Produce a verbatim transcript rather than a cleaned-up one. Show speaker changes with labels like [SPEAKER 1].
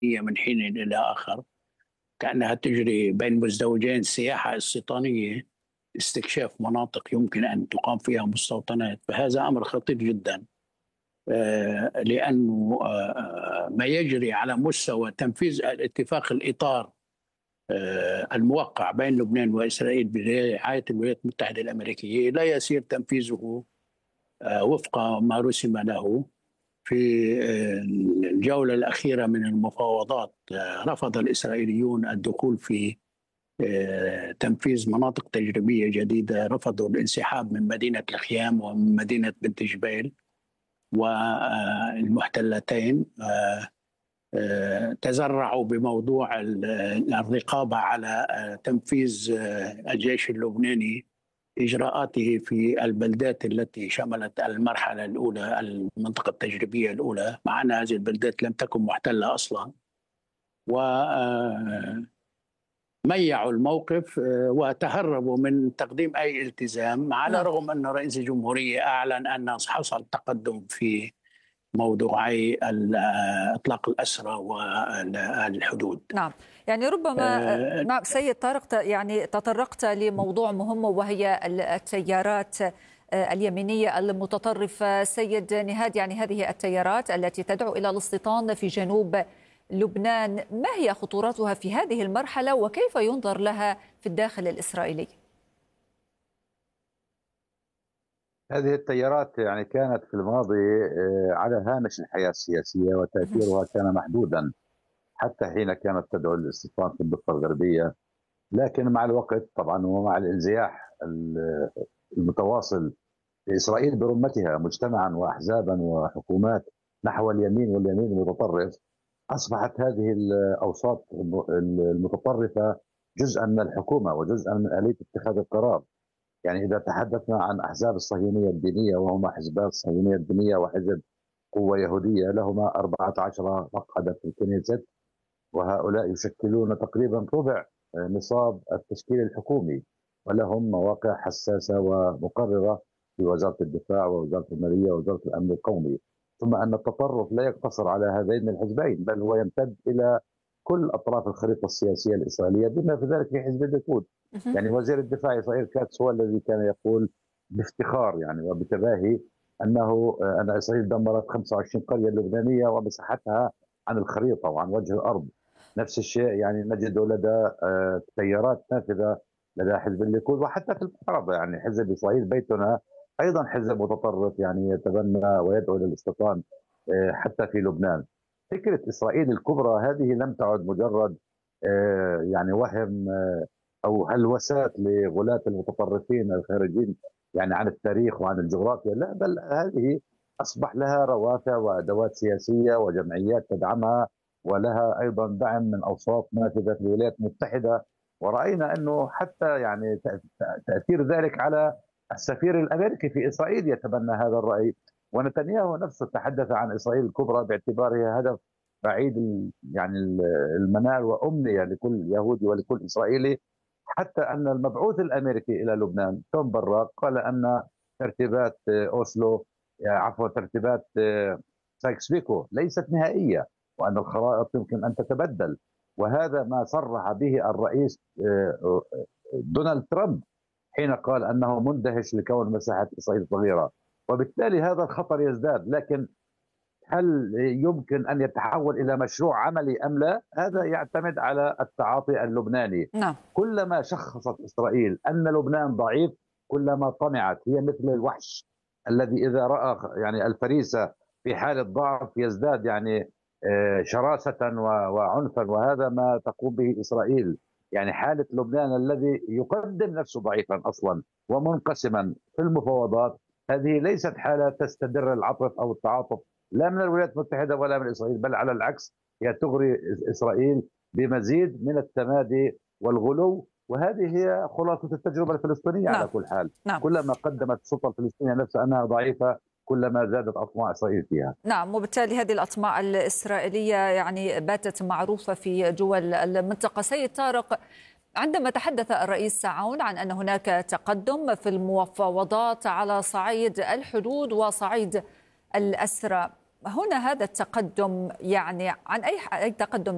[SPEAKER 1] من حين إلى آخر، كأنها تجري بين مزدوجين سياحة استيطانية، استكشاف مناطق يمكن أن تقام فيها مستوطنات. فهذا أمر خطير جدا، آه، لأنه آه، آه، ما يجري على مستوى تنفيذ الاتفاق الإطار آه، الموقع بين لبنان وإسرائيل برعاية الولايات المتحدة الأمريكية لا يسير تنفيذه آه، وفق ما رسم له. في آه، الجولة الأخيرة من المفاوضات آه، رفض الإسرائيليون الدخول في آه، تنفيذ مناطق تجريبية جديدة، رفضوا الانسحاب من مدينة الخيام ومن مدينة بنت جبيل والمحتلتين. آه، آه، تزرعوا بموضوع الرقابة على آه، تنفيذ آه، الجيش اللبناني إجراءاته في البلدات التي شملت المرحلة الأولى، المنطقة التجريبية الأولى، مع أن هذه البلدات لم تكن محتلة أصلا. وميعوا الموقف آه، وتهربوا من تقديم أي التزام، على
[SPEAKER 2] نعم.
[SPEAKER 1] الرغم أن رئيس الجمهورية أعلن أن حصل تقدم في موضوعي إطلاق الأسرى والحدود.
[SPEAKER 2] نعم، يعني ربما
[SPEAKER 1] آه،
[SPEAKER 2] نعم سيد طارق، يعني تطرقت لموضوع مهم وهي التيارات اليمينية المتطرفة. سيد نهاد، يعني هذه التيارات التي تدعو إلى الاستيطان في جنوب لبنان، ما هي خطورتها في هذه المرحلة وكيف ينظر لها في الداخل الإسرائيلي؟
[SPEAKER 3] هذه التيارات يعني كانت في الماضي على هامش الحياة السياسية وتأثيرها كان محدودا، حتى حين كانت تدعو للاستيطان في الضفة الغربية. لكن مع الوقت طبعا ومع الانزياح المتواصل لإسرائيل برمتها مجتمعا وأحزابا وحكومات نحو اليمين واليمين المتطرف، أصبحت هذه الأوساط المتطرفة جزءا من الحكومة وجزءا من آلية اتخاذ القرار. يعني إذا تحدثنا عن أحزاب الصهيونية الدينية، وهما حزبان الصهيونية الدينية وحزب قوة يهودية لهما أربعة عشر مقعدا في الكنيست، وهؤلاء يشكلون تقريبا ربع نصاب التشكيل الحكومي، ولهم مواقع حساسة ومقررة في وزارة الدفاع ووزارة المالية ووزارة الأمن القومي. ثم أن التطرف لا يقتصر على هذين الحزبين، بل هو يمتد إلى كل أطراف الخريطة السياسية الإسرائيلية، بما في ذلك في حزب الليكود. يعني وزير الدفاع إسرائيل كاتس هو الذي كان يقول بافتخار يعني وبتباهي أنه أن إسرائيل دمرت خمسة وعشرين قرية لبنانية ومسحتها عن الخريطة وعن وجه الأرض. نفس الشيء يعني نجده لدى تيارات نافذة لدى حزب الليكود وحتى في المعارضة. يعني حزب إسرائيل بيتنا أيضا حزب متطرف يعني يتبنى ويدعو للاستيطان حتى في لبنان. فكرة إسرائيل الكبرى هذه لم تعد مجرد يعني وهم أو هلوسات لغلاة المتطرفين الخارجين يعني عن التاريخ وعن الجغرافيا، لا، بل هذه أصبح لها روافع وأدوات سياسية وجمعيات تدعمها، ولها أيضا دعم من أوساط نافذة في الولايات المتحدة. ورأينا أنه حتى يعني تأثير ذلك على السفير الأمريكي في إسرائيل يتبنى هذا الرأي، ونتنياهو نفسه تحدث عن إسرائيل الكبرى باعتبارها هدف بعيد يعني المنال وأمنية لكل يهودي ولكل إسرائيلي. حتى أن المبعوث الأمريكي إلى لبنان توم براك قال أن ترتيبات أوسلو عفوا ترتيبات سايكس بيكو ليست نهائية، وأن الخرائط يمكن أن تتبدل. وهذا ما صرح به الرئيس دونالد ترامب حين قال أنه مندهش لكون مساحة إسرائيل صغيرة، وبالتالي هذا الخطر يزداد. لكن هل يمكن أن يتحول إلى مشروع عملي أم لا؟ هذا يعتمد على التعاطي اللبناني.
[SPEAKER 2] نعم.
[SPEAKER 3] كلما شخصت إسرائيل أن لبنان ضعيف كلما طمعت. هي مثل الوحش الذي إذا رأى يعني الفريسة في حالة ضعف يزداد يعني شراسة وعنفا، وهذا ما تقوم به إسرائيل. يعني حالة لبنان الذي يقدم نفسه ضعيفا أصلا ومنقسما في المفاوضات، هذه ليست حالة تستدر العطف أو التعاطف لا من الولايات المتحدة ولا من إسرائيل، بل على العكس هي تغري إسرائيل بمزيد من التمادي والغلو. وهذه هي خلاصة التجربة الفلسطينية. نعم. على كل حال
[SPEAKER 2] نعم.
[SPEAKER 3] كلما قدمت السلطة الفلسطينية نفسها أنها ضعيفة كلما زادت أطماع إسرائيل فيها.
[SPEAKER 2] نعم، وبالتالي هذه الأطماع الإسرائيلية يعني باتت معروفة في دول المنطقة. سيد طارق، عندما تحدث الرئيس عون عن أن هناك تقدم في المفاوضات على صعيد الحدود وصعيد الأسرى، هنا هذا التقدم يعني عن أي أي تقدم